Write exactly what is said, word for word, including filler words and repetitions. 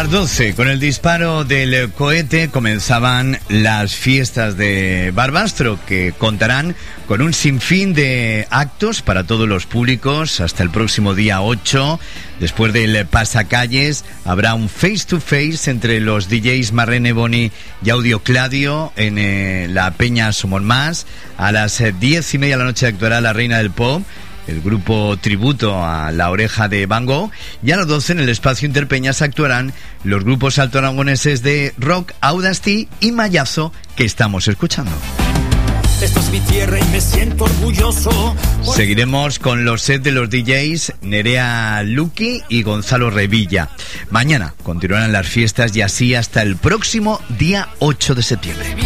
las doce, con el disparo del cohete, comenzaban las fiestas de Barbastro, que contarán con un sinfín de actos para todos los públicos hasta el próximo día ocho. Después del pasacalles habrá un face to face entre los D Js Marlene Boni y Audio Claudio en eh, la Peña Somos Más. A las eh, diez y media de la noche actuará la Reina del Pop, el grupo tributo a La Oreja de Van Gogh, y a las doce en el espacio Interpeñas actuarán los grupos altoaragoneses de rock Audacity y Mayazo, que estamos escuchando. Esto es mi tierra y me siento orgulloso. Seguiremos con los sets de los D Js Nerea Luqui y Gonzalo Revilla. Mañana continuarán las fiestas y así hasta el próximo día ocho de septiembre.